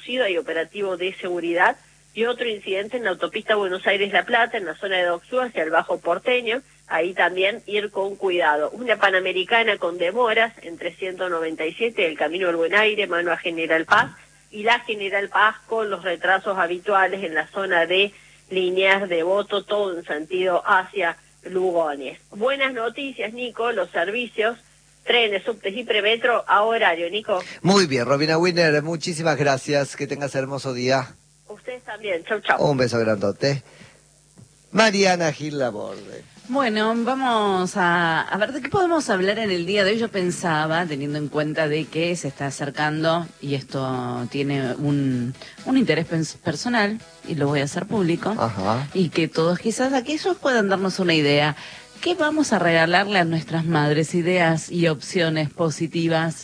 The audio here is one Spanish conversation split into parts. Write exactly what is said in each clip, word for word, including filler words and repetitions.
reducido, hay operativo de seguridad, y otro incidente en la autopista Buenos Aires-La Plata, en la zona de Docsú, hacia el Bajo Porteño, ahí también ir con cuidado. Una Panamericana con demoras entre ciento noventa y siete, el Camino del Buen Aire, mano a General Paz, y la General Paz con los retrasos habituales en la zona de Liniers, Devoto, todo en sentido hacia Lugones. Buenas noticias, Nico, los servicios, trenes, subtes y premetro a horario, Nico. Muy bien, Romina Winner, muchísimas gracias, que tengas hermoso día. Ustedes también, chau chau. Un beso grandote. Mariana Gil Laborde. Bueno, vamos a, a ver de qué podemos hablar en el día de hoy. Yo pensaba, teniendo en cuenta de que se está acercando, y esto tiene un, un interés pens- personal, y lo voy a hacer público, Ajá. y que todos quizás aquellos puedan darnos una idea. ¿Qué vamos a regalarle a nuestras madres? Ideas y opciones positivas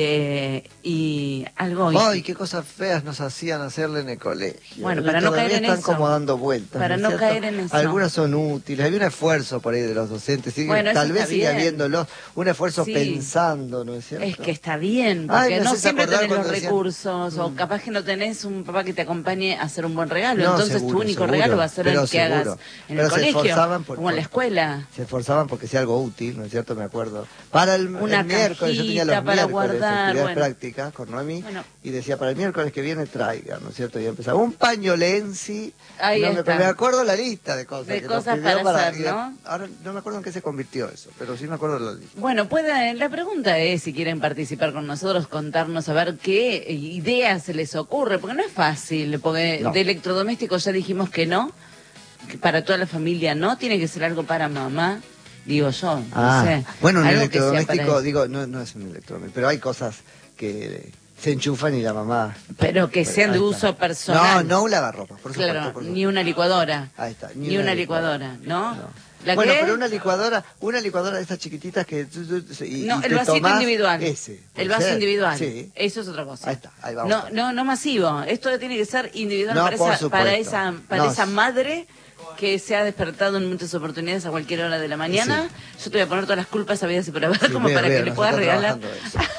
eh, y algo... Ay, qué cosas feas nos hacían hacerle en el colegio. Bueno, para no Todavía caer en están eso. como dando vueltas. Para ¿no no es cierto? caer en eso. Algunas son útiles, hay un esfuerzo por ahí de los docentes, sigue, Bueno, tal eso vez está sigue bien. habiéndolo, un esfuerzo Sí. pensando, ¿no es cierto? Es que está bien, porque Ay, me no haces siempre acordar tenés los cuando decían- recursos, Mm. o capaz que no tenés un papá que te acompañe a hacer un buen regalo, No, entonces seguro, tu único seguro, regalo va a ser pero el que seguro. hagas en Pero el se colegio, esforzaban por- o en la por- escuela. Se esforzaban porque sea algo útil, ¿no es cierto? Me acuerdo. Para el, Una el miércoles, yo tenía los cajita para miércoles guardar, actividades bueno. prácticas con Noemí, Bueno. y decía, para el miércoles que viene traiga, ¿no es cierto? Y empezaba un paño Lenzi, Ahí no me, está. me acuerdo la lista de cosas. De que nos cosas pidió para hacer, y de- ¿no? Ahora no me acuerdo en qué se convirtió eso, pero sí me acuerdo de la lista. Bueno, puede, la pregunta es si quieren participar con nosotros, contarnos a ver qué ideas se les ocurre, porque no es fácil, porque No. de electrodomésticos ya dijimos que no, que para toda la familia no, tiene que ser algo para mamá, digo yo, no Ah, sé. bueno, un algo que sea electrodoméstico, para- digo, no, no es un electrodoméstico, pero hay cosas que se enchufan y la mamá... Pero que Bueno, sean de ahí uso está. personal. No, no un lavarropa, por supuesto. Claro, por ni supuesto. una licuadora. Ahí está, Ni, una licuadora, ¿no? No. ¿La Bueno, qué? pero una licuadora, una licuadora de estas chiquititas que... Y, No, y el te vasito tomás individual. Ese, ¿puede El vaso ser? individual. Sí. Eso es otra cosa. Ahí está, ahí vamos. No, no, no masivo. Esto tiene que ser individual No, para, por esa, para supuesto. esa, para No, esa sí. madre que se ha despertado en muchas oportunidades a cualquier hora de la mañana. Yo te voy a poner todas las culpas sabidas y por haber, Sí, como veo, para veo, que le nos puedas está regalar. trabajando eso.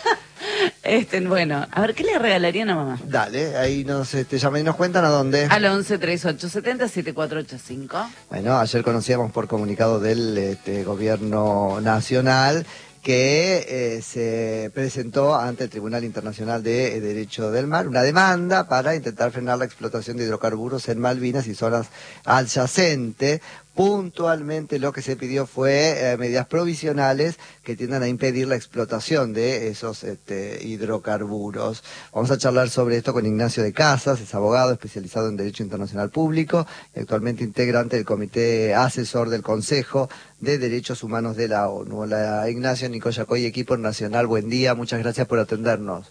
Este, bueno, a ver, ¿qué le regalarían a mamá? Dale, ahí nos este, llaman y nos cuentan a dónde. Al once, treinta y ocho, setenta, setenta y cuatro ochenta y cinco. Bueno, ayer conocíamos por comunicado del este, gobierno nacional que eh, se presentó ante el Tribunal Internacional de eh, Derecho del Mar una demanda para intentar frenar la explotación de hidrocarburos en Malvinas y zonas adyacentes. Puntualmente lo que se pidió fue eh, medidas provisionales que tiendan a impedir la explotación de esos este, hidrocarburos. Vamos a charlar sobre esto con Ignacio de Casas, es abogado especializado en Derecho Internacional Público y actualmente integrante del Comité Asesor del Consejo de Derechos Humanos de la ONU. Hola Ignacio, Nicoya Coy, equipo nacional, buen día, muchas gracias por atendernos.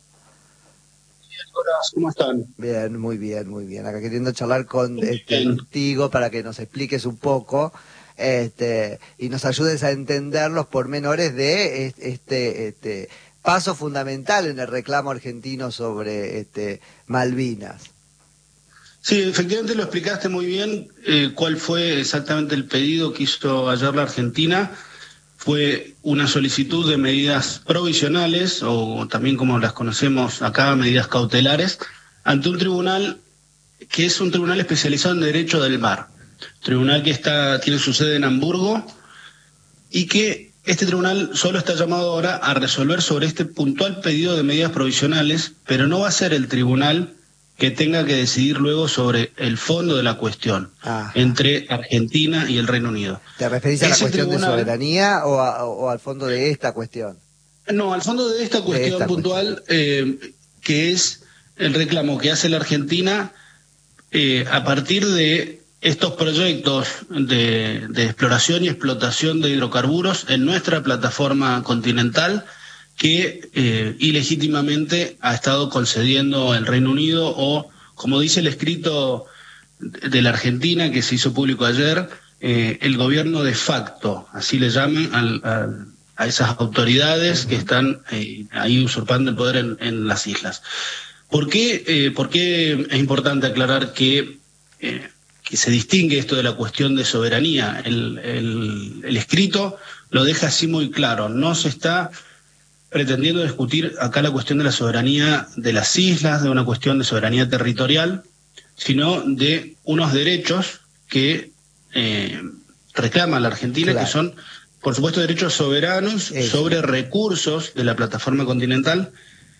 ¿Cómo están? Bien, muy bien, muy bien. Acá queriendo charlar con este, contigo para que nos expliques un poco este, y nos ayudes a entender los pormenores de este, este paso fundamental en el reclamo argentino sobre este, Malvinas. Sí, efectivamente lo explicaste muy bien. Eh, ¿Cuál fue exactamente el pedido que hizo ayer la Argentina? Fue una solicitud de medidas provisionales, o también como las conocemos acá, medidas cautelares, ante un tribunal que es un tribunal especializado en Derecho del Mar. Tribunal que está tiene su sede en Hamburgo y que este tribunal solo está llamado ahora a resolver sobre este puntual pedido de medidas provisionales, pero no va a ser el tribunal que tenga que decidir luego sobre el fondo de la cuestión Ajá. entre Argentina y el Reino Unido. ¿Te referís a la Ese cuestión tribunal- de soberanía o, a- o al fondo de esta cuestión? No, al fondo de esta cuestión esta puntual, eh, que es el reclamo que hace la Argentina eh, a partir de estos proyectos de, de exploración y explotación de hidrocarburos en nuestra plataforma continental, que eh, ilegítimamente ha estado concediendo el Reino Unido, o, como dice el escrito de la Argentina que se hizo público ayer, eh, el gobierno de facto, así le llaman al, al, a esas autoridades que están eh, ahí usurpando el poder en, en las islas. ¿Por qué, eh, ¿Por qué es importante aclarar que, eh, que se distingue esto de la cuestión de soberanía? El, el, el escrito lo deja así muy claro, no se está pretendiendo discutir acá la cuestión de la soberanía de las islas, de una cuestión de soberanía territorial, sino de unos derechos que eh, reclama la Argentina, claro, que son, por supuesto, derechos soberanos Eso. sobre recursos de la plataforma continental,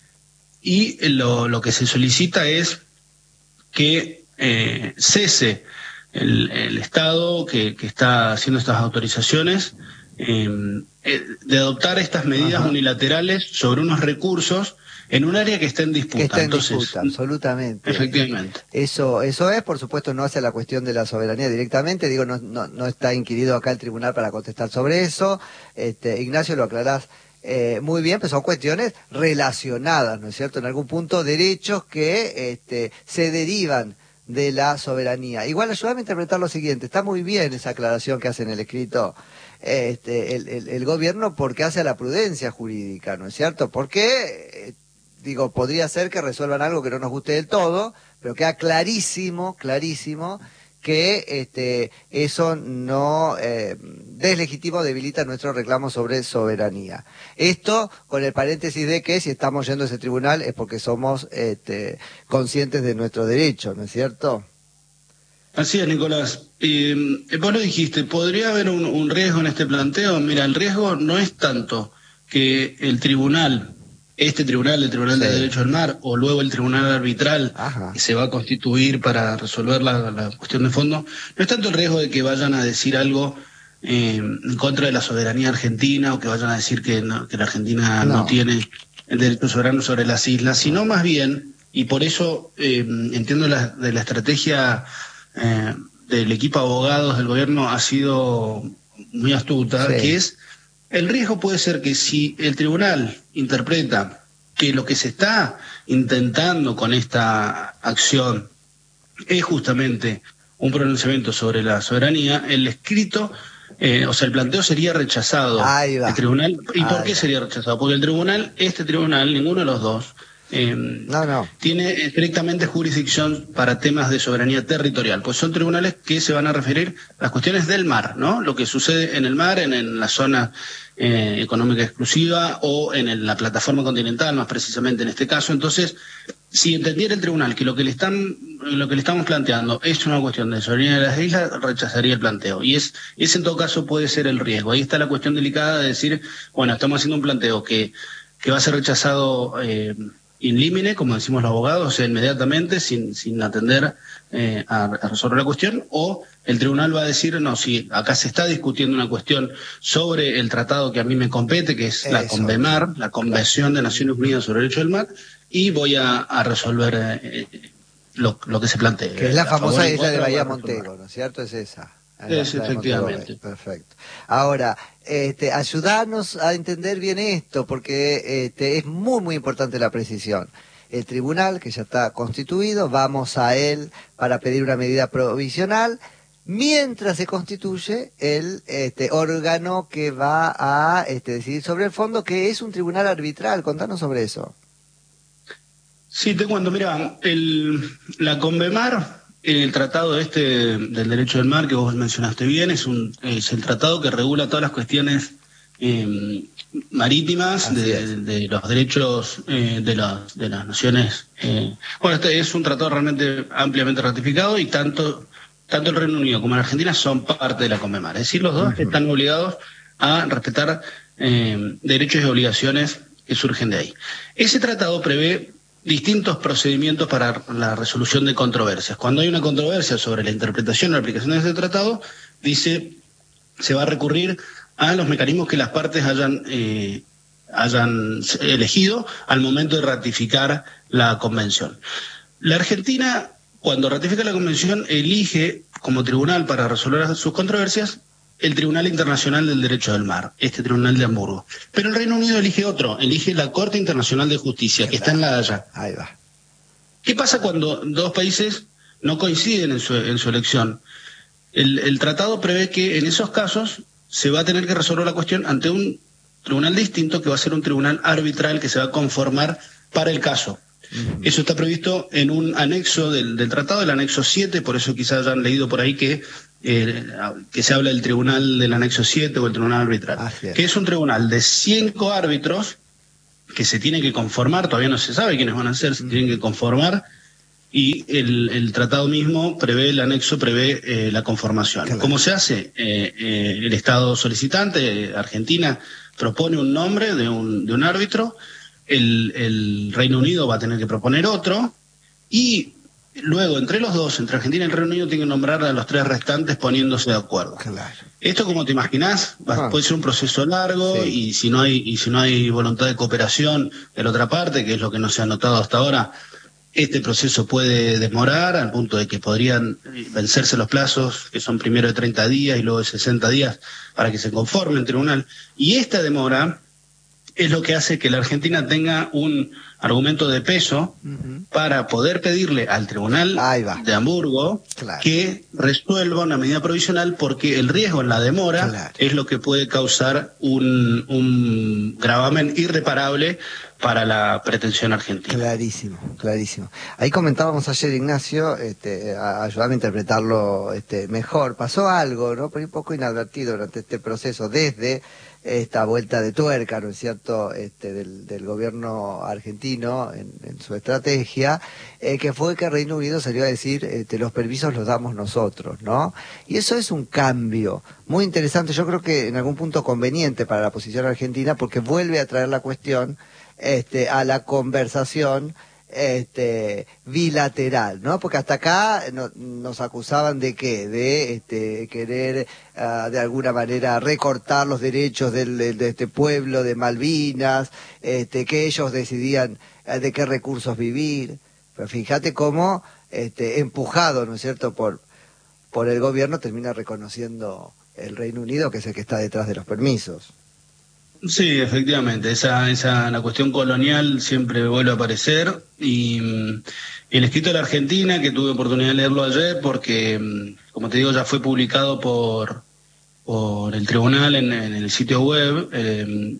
y lo, lo que se solicita es que eh, cese el, el Estado que, que está haciendo estas autorizaciones eh, de adoptar estas medidas Ajá. unilaterales sobre unos recursos en un área que está en disputa. Que está en Entonces, disputa, absolutamente. Efectivamente. Eso eso es, por supuesto, no hace la cuestión de la soberanía directamente, digo, no no, no está inquirido acá el tribunal para contestar sobre eso. Este, Ignacio, lo aclarás eh, muy bien, pero son cuestiones relacionadas, ¿no es cierto? En algún punto, derechos que este, se derivan de la soberanía. Igual, ayúdame a interpretar lo siguiente, está muy bien esa aclaración que hace en el escrito este, el, el, el gobierno, porque hace a la prudencia jurídica, ¿no es cierto? Porque... Eh, Digo, podría ser que resuelvan algo que no nos guste del todo, pero queda clarísimo, clarísimo, que este, eso no eh, deslegitima o debilita nuestro reclamo sobre soberanía. Esto con el paréntesis de que si estamos yendo a ese tribunal es porque somos este, conscientes de nuestro derecho, ¿no es cierto? Así es, Nicolás. Eh, vos lo dijiste, ¿podría haber un, un riesgo en este planteo? Mira, el riesgo no es tanto que el tribunal... este tribunal, el Tribunal sí. de Derecho del Mar, o luego el Tribunal Arbitral, Ajá. que se va a constituir para resolver la, la cuestión de fondo, no es tanto el riesgo de que vayan a decir algo eh, en contra de la soberanía argentina, o que vayan a decir que, no, que la Argentina no. no tiene el derecho soberano sobre las islas, sino más bien, y por eso eh, entiendo la, de la estrategia eh, del equipo de abogados del gobierno ha sido muy astuta, sí. que es... El riesgo puede ser que si el tribunal interpreta que lo que se está intentando con esta acción es justamente un pronunciamiento sobre la soberanía, el escrito, eh, o sea, el planteo sería rechazado. Ahí va. El tribunal, ¿y Ahí por qué va. sería rechazado? Porque el tribunal, este tribunal, ninguno de los dos, Eh, no, no. tiene estrictamente jurisdicción para temas de soberanía territorial, pues son tribunales que se van a referir a las cuestiones del mar, ¿no? Lo que sucede en el mar, en, en la zona eh, económica exclusiva o en el, la plataforma continental, más precisamente en este caso. Entonces, si entendiera el tribunal que lo que le están, lo que le estamos planteando es una cuestión de soberanía de las islas, rechazaría el planteo. Y es, ese en todo caso puede ser el riesgo. Ahí está la cuestión delicada de decir, bueno, estamos haciendo un planteo que, que va a ser rechazado eh, in limine, como decimos los abogados, o sea, inmediatamente, sin, sin atender eh, a, a resolver la cuestión, o el tribunal va a decir, no, si acá se está discutiendo una cuestión sobre el tratado que a mí me compete, que es Eso. la CONVEMAR, la Convención de Naciones Unidas sobre el Derecho del Mar, y voy a, a resolver eh, lo, lo que se plantee. Que es la famosa isla de Bahía Montego, ¿no es cierto? Es esa. Es, efectivamente. Perfecto. Ahora, este, ayudarnos a entender bien esto, porque este, es muy, muy importante la precisión. El tribunal, que ya está constituido, vamos a él para pedir una medida provisional, mientras se constituye el este, órgano que va a este, decidir sobre el fondo, que es un tribunal arbitral. Contanos sobre eso. Sí, te cuento. Mira, el, la CONVEMAR... El tratado este del derecho del mar que vos mencionaste bien es un es el tratado que regula todas las cuestiones eh, marítimas de, de los derechos eh, de las de las naciones. Eh. Bueno, este es un tratado realmente ampliamente ratificado y tanto tanto el Reino Unido como la Argentina son parte de la CONVEMAR. Es decir, los dos uh-huh. están obligados a respetar eh, derechos y obligaciones que surgen de ahí. Ese tratado prevé distintos procedimientos para la resolución de controversias. Cuando hay una controversia sobre la interpretación o la aplicación de ese tratado, dice, se va a recurrir a los mecanismos que las partes hayan, eh, hayan elegido al momento de ratificar la convención. La Argentina, cuando ratifica la convención, elige como tribunal para resolver sus controversias el Tribunal Internacional del Derecho del Mar, este tribunal de Hamburgo. Pero el Reino Unido elige otro, elige la Corte Internacional de Justicia, que está en La Haya. Ahí va. ¿Qué pasa cuando dos países no coinciden en su, en su elección? El, el tratado prevé que en esos casos se va a tener que resolver la cuestión ante un tribunal distinto, que va a ser un tribunal arbitral que se va a conformar para el caso. Uh-huh. Eso está previsto en un anexo del, del tratado, el anexo siete, por eso quizás hayan leído por ahí que Eh, que se habla del tribunal del anexo siete o el tribunal arbitral, es. que es un tribunal de cinco árbitros que se tienen que conformar, todavía no se sabe quiénes van a ser, se tienen que conformar, y el, el tratado mismo prevé, el anexo prevé eh, la conformación. Claro. ¿Cómo se hace? Eh, eh, el Estado solicitante, Argentina, propone un nombre de un, de un árbitro, el, el Reino Unido va a tener que proponer otro, y luego entre los dos, entre Argentina y el Reino Unido, tienen que nombrar a los tres restantes poniéndose de acuerdo. Claro. Esto, como te imaginás, va, ah. puede ser un proceso largo, sí. y si no hay y si no hay voluntad de cooperación de la otra parte, que es lo que no se ha notado hasta ahora, este proceso puede demorar al punto de que podrían vencerse los plazos, que son primero de treinta días y luego de sesenta días, para que se conforme el tribunal. Y esta demora es lo que hace que la Argentina tenga un argumento de peso uh-huh. para poder pedirle al Tribunal de Hamburgo claro. que resuelva una medida provisional, porque el riesgo en la demora claro. es lo que puede causar un, un gravamen irreparable para la pretensión argentina. Clarísimo, clarísimo. Ahí comentábamos ayer, Ignacio, este, a, ayudame a interpretarlo este, mejor. Pasó algo, ¿no? Pero un poco inadvertido durante este proceso, desde esta vuelta de tuerca, ¿no es cierto?, este, del, del gobierno argentino en, en su estrategia, eh, que fue que Reino Unido salió a decir, este, los permisos los damos nosotros, ¿no? Y eso es un cambio muy interesante, yo creo que en algún punto conveniente para la posición argentina, porque vuelve a traer la cuestión este, a la conversación este bilateral, ¿no? Porque hasta acá no, nos acusaban de qué, de este querer uh, de alguna manera recortar los derechos del, de este pueblo de Malvinas, este que ellos decidían uh, de qué recursos vivir. Pero fíjate cómo este empujado, ¿no es cierto?, por por el gobierno, termina reconociendo el Reino Unido, que es el que está detrás de los permisos. Sí, efectivamente, esa, esa la cuestión colonial siempre vuelve a aparecer, y mm, el escrito de la Argentina, que tuve oportunidad de leerlo ayer, porque, mm, como te digo, ya fue publicado por, por el tribunal en, en el sitio web, eh,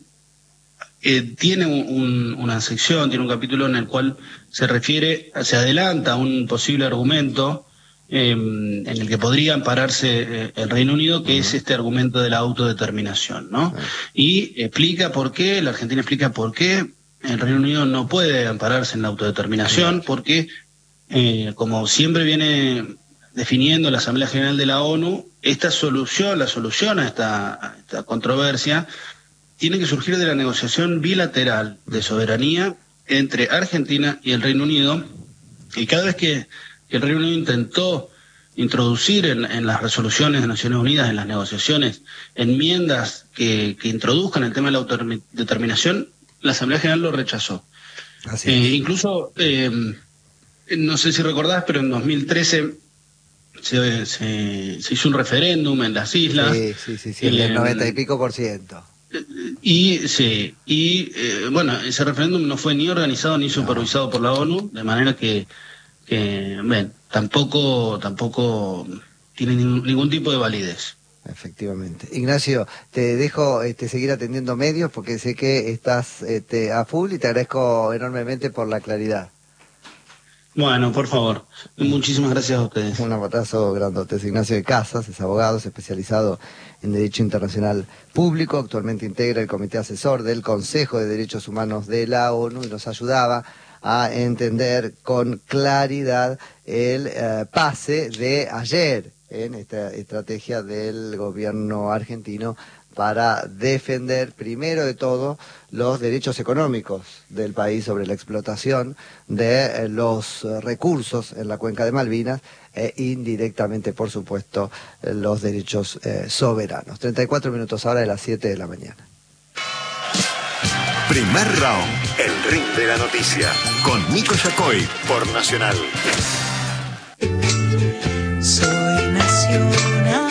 eh, tiene un, una sección, tiene un capítulo en el cual se refiere, se adelanta un posible argumento Eh, en el que podría ampararse eh, el Reino Unido, que uh-huh. es este argumento de la autodeterminación, ¿no? Uh-huh. Y explica por qué, la Argentina explica por qué el Reino Unido no puede ampararse en la autodeterminación, uh-huh. porque, eh, como siempre viene definiendo la Asamblea General de la ONU, esta solución, la solución a esta, a esta controversia, tiene que surgir de la negociación bilateral de soberanía entre Argentina y el Reino Unido, y cada vez que que el Reino Unido intentó introducir en, en las resoluciones de Naciones Unidas, en las negociaciones, enmiendas que, que introduzcan el tema de la autodeterminación, la Asamblea General lo rechazó. Así eh, incluso, eh, no sé si recordás, pero en dos mil trece se, se, se hizo un referéndum en las islas. Sí, sí, sí, sí, el noventa y pico por ciento. Y sí, y eh, bueno, ese referéndum no fue ni organizado ni supervisado no. por la ONU, de manera que que ven, tampoco tampoco tiene ningún, ningún tipo de validez. Efectivamente. Ignacio, te dejo este, seguir atendiendo medios, porque sé que estás este, a full, y te agradezco enormemente por la claridad. Bueno, por favor. Muchísimas gracias a ustedes. Un abrazo grandote. Es Ignacio de Casas, es abogado, es especializado en Derecho Internacional Público, actualmente integra el Comité Asesor del Consejo de Derechos Humanos de la ONU, y nos ayudaba a entender con claridad el eh, pase de ayer en esta estrategia del gobierno argentino para defender, primero de todo, los derechos económicos del país sobre la explotación de eh, los recursos en la cuenca de Malvinas, e indirectamente, por supuesto, eh, los derechos eh, soberanos. treinta y cuatro minutos ahora de las siete de la mañana. Primer round, el ring de la noticia, con Nico Yacoy, por Nacional. Soy Nacional.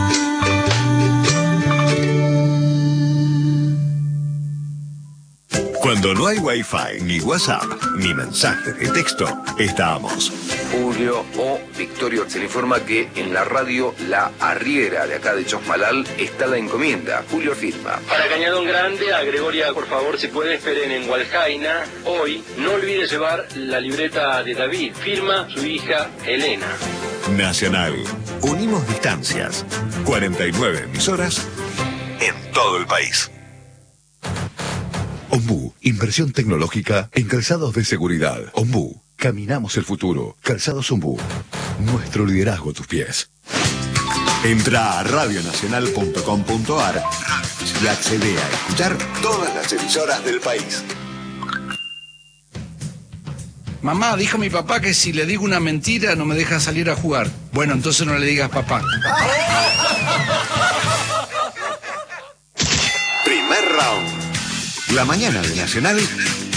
Cuando no hay Wi-Fi, ni WhatsApp, ni mensajes de texto, estamos. Julio o Victorio se le informa que en la radio La Arriera de acá de Chosmalal está la encomienda. Julio firma. Para Cañadón Grande, a Gregoria, por favor, si puede, esperen en Hualjaina. Hoy, no olvide llevar la libreta de David. Firma su hija Elena. Nacional. Unimos distancias. cuarenta y nueve emisoras en todo el país. Ombú, Inversión tecnológica en calzados de seguridad. Ombú. Caminamos el futuro. Calzados Ombú. Nuestro liderazgo a tus pies. Entra a radio nacional punto com punto ar y accede a escuchar todas las emisoras del país. Mamá, dijo mi papá que si le digo una mentira no me deja salir a jugar. Bueno, entonces no le digas papá. Primer round. La mañana de Nacional